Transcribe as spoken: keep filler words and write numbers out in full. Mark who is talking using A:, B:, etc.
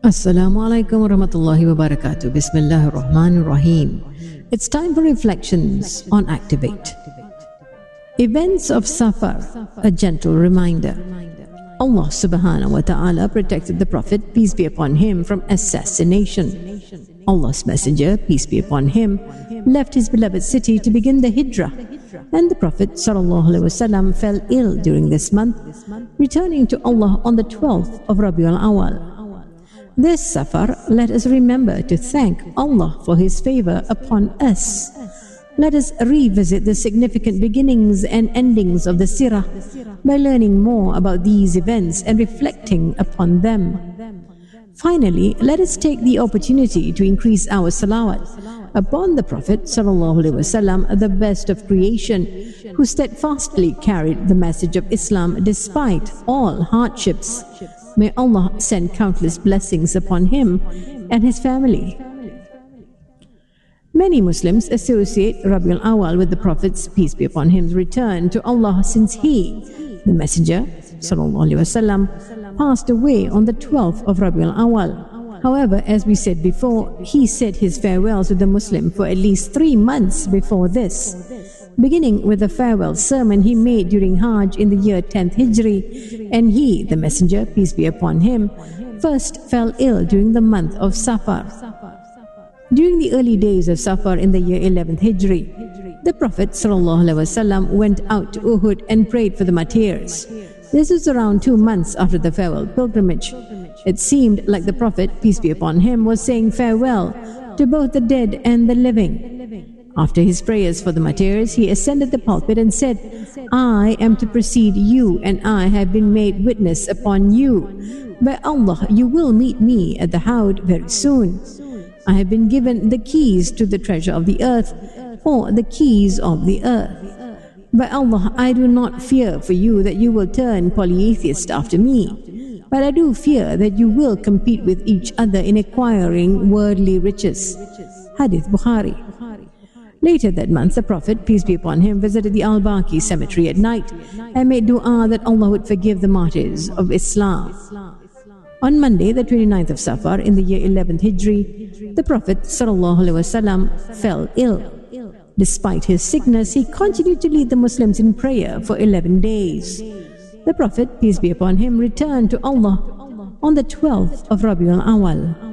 A: Assalamu alaikum wa rahmatullahi wa barakatuh. Bismillahir Rahmanir Rahim. It's time for reflections on Activate. Events of Safar, a gentle reminder. Allah subhanahu wa ta'ala protected the Prophet, peace be upon him, from assassination. Allah's Messenger, peace be upon him, left his beloved city to begin the Hijrah, and the Prophet sallallahu alaihi wasallam fell ill during this month, returning to Allah on the twelfth of Rabiul Awal. This Safar, let us remember to thank Allah for His favor upon us. Let us revisit the significant beginnings and endings of the Sirah by learning more about these events and reflecting upon them. Finally, let us take the opportunity to increase our salawat upon the Prophet sallallahu alaihi wasallam, the best of creation, who steadfastly carried the message of Islam despite all hardships. May Allah send countless blessings upon him and his family. Many Muslims associate Rabiul Awal with the Prophet's, peace be upon him, return to Allah, since he, the Messenger sallallahu alaihi wasallam, passed away on the twelfth of Rabiul Awal. However, as we said before, he said his farewells to the Muslim for at least three months before this, beginning with a farewell sermon he made during Hajj in the year tenth Hijri, and he, the Messenger, peace be upon him, first fell ill during the month of Safar. During the early days of Safar in the year eleventh Hijri, the Prophet sallallahu alaihi wasallam went out to Uhud and prayed for the martyrs. This was around two months after the farewell pilgrimage. It seemed like the Prophet, peace be upon him, was saying farewell to both the dead and the living. After his prayers for the martyrs, he ascended the pulpit and said, "I am to precede you, and I have been made witness upon you. By Allah, you will meet me at the Hawd very soon. I have been given the keys to the treasure of the earth, or the keys of the earth. By Allah, I do not fear for you that you will turn polyatheist after me, but I do fear that you will compete with each other in acquiring worldly riches." Hadith Bukhari. Later that month, the Prophet, peace be upon him, visited the Al-Baqi cemetery at night and made dua that Allah would forgive the martyrs of Islam. On Monday, the twenty-ninth of Safar in the year eleventh Hijri, the Prophet sallallahu alaihi wasallam fell ill. Despite his sickness, he continued to lead the Muslims in prayer for eleven days. The Prophet, peace be upon him, returned to Allah on the twelfth of Rabiul Awal.